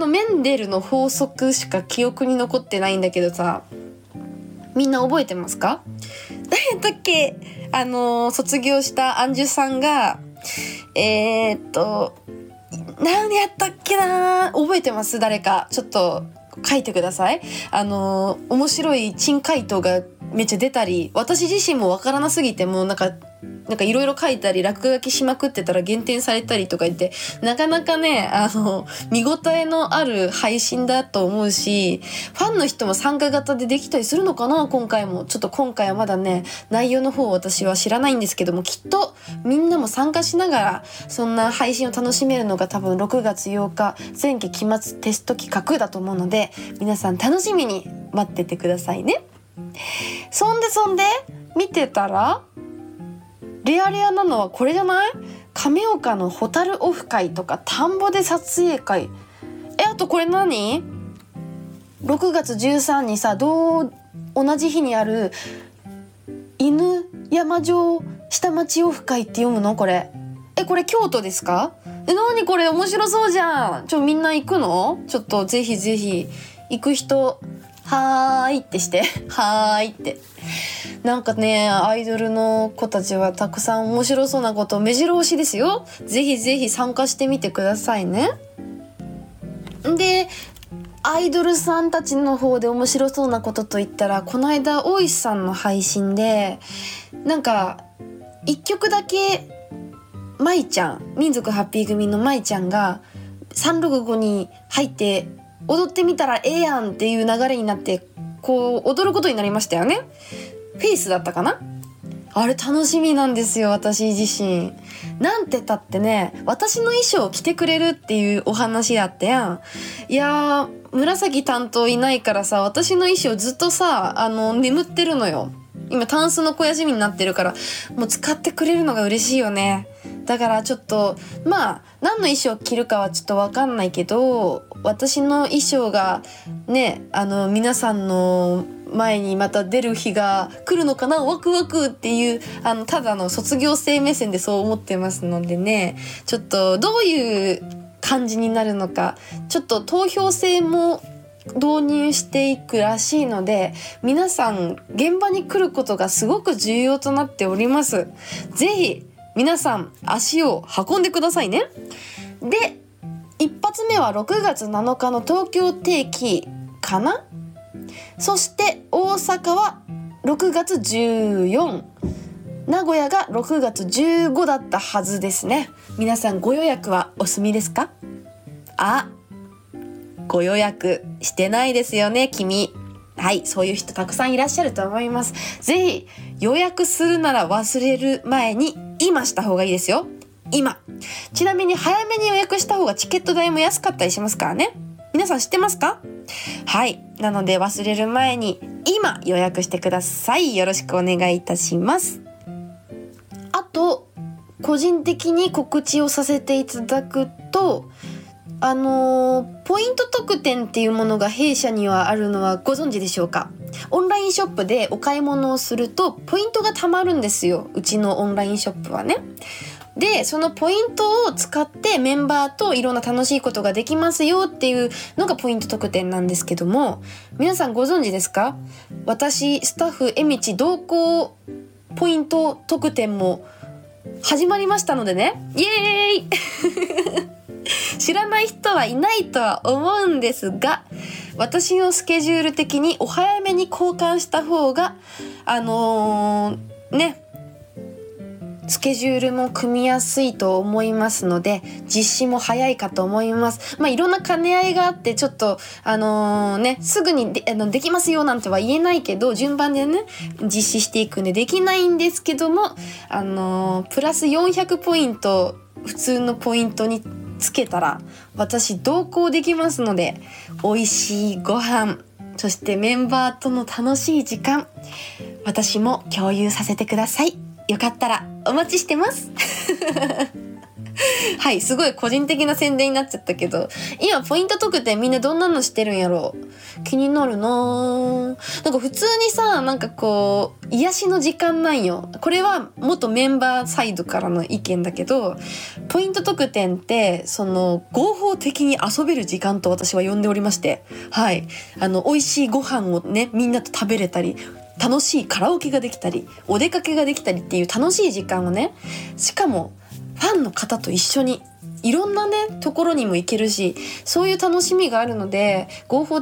メンデルの法則しか記憶に残ってないんだけどさ、みんな覚えてますか？誰だっけ？卒業したアンジュさんが何やったっけな、覚えてます？誰かちょっと書いてください。面白い珍回答がめっちゃ出たり、私自身もわからなすぎてもうなんかいろいろ書いたり落書きしまくってたら減点されたりとか言って、なかなかね見応えのある配信だと思うし、ファンの人も参加型でできたりするのかな。今回はまだね内容の方を私は知らないんですけども、きっとみんなも参加しながらそんな配信を楽しめるのが多分6月8日前期期末テスト企画だと思うので、皆さん楽しみに待っててくださいね。そんで見てたらレアなのはこれじゃない？亀岡のホタルオフ会とか田んぼで撮影会。あとこれ何？ 6 月13にさ、同じ日にある犬山城下町オフ会って読むの？これこれ京都ですか？何これ面白そうじゃん。みんな行くの？ちょっとぜひぜひ行く人はーいってしてはーいって。なんかね、アイドルの子たちはたくさん面白そうなこと目白押しですよ。ぜひぜひ参加してみてくださいね。で、アイドルさんたちの方で面白そうなことといったら、この間大石さんの配信でなんか1曲だけ舞ちゃん、民族ハッピー組の舞ちゃんが365に入って踊ってみたらええやんっていう流れになって、こう踊ることになりましたよね。フェイスだったかな。あれ楽しみなんですよ、私自身。なんてたってね、私の衣装を着てくれるっていうお話だったやん。いやー、紫担当いないからさ、私の衣装ずっとさ眠ってるのよ。今タンスの肥やしみになってるから、もう使ってくれるのが嬉しいよね。だからちょっと何の衣装着るかはちょっと分かんないけど、私の衣装がね皆さんの前にまた出る日が来るのかな、ワクワクっていうただの卒業生目線でそう思ってますのでね、ちょっとどういう感じになるのか、ちょっと投票制も導入していくらしいので、皆さん現場に来ることがすごく重要となっております。ぜひ皆さん足を運んでくださいね。で、一発目は6月7日の東京定期かな。そして大阪は6月14、名古屋が6月15だったはずですね。皆さんご予約はお済みですか？ご予約してないですよね、君。はい、そういう人たくさんいらっしゃると思います。ぜひ予約するなら忘れる前に今した方がいいですよ。今。ちなみに早めに予約した方がチケット代も安かったりしますからね。皆さん知ってますか？はい、なので忘れる前に今予約してください。よろしくお願いいたします。あと個人的に告知をさせていただくと、ポイント特典っていうものが弊社にはあるのはご存知でしょうか？オンラインショップでお買い物をするとポイントが貯まるんですよ、うちのオンラインショップはね。で、そのポイントを使ってメンバーといろんな楽しいことができますよっていうのがポイント特典なんですけども、皆さんご存知ですか？私スタッフえみち同行ポイント特典も始まりましたのでね、イエーイ知らない人はいないとは思うんですが、私のスケジュール的にお早めに交換した方がスケジュールも組みやすいと思いますので、実施も早いかと思います。いろんな兼ね合いがあってちょっとすぐに できますよなんては言えないけど、順番でね実施していくんでできないんですけども、プラス400ポイント普通のポイントにつけたら私同行できますので、美味しいご飯、そしてメンバーとの楽しい時間、私も共有させてください。よかったらお待ちしてますはい、すごい個人的な宣伝になっちゃったけど、今ポイント特典みんなどんなのしてるんやろう。気になるなぁ。なんか普通にさ、なんかこう癒しの時間なんよ。これは元メンバーサイドからの意見だけど、ポイント特典ってその合法的に遊べる時間と私は呼んでおりまして、はい、美味しいご飯をねみんなと食べれたり、楽しいカラオケができたり、お出かけができたりっていう楽しい時間をね、しかもファンの方と一緒にいろんなねところにも行けるし、そういう楽しみがあるので、合法